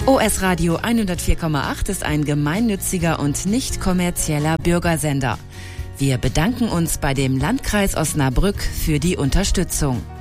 OS Radio 104,8 ist ein gemeinnütziger und nicht kommerzieller Bürgersender. Wir bedanken uns bei dem Landkreis Osnabrück für die Unterstützung.